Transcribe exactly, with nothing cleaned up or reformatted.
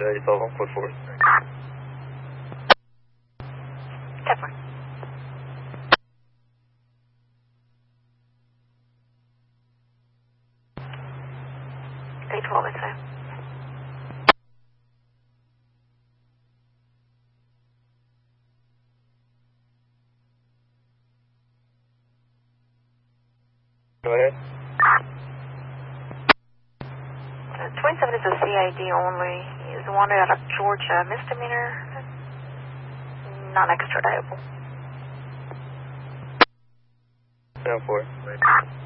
uh, you told him, code four. ten four. eight twelve, it's fine. Go ahead. Uh, twenty-seven is a C I D only. He's wanted out of Georgia. Misdemeanor, non-extraditable. ten four.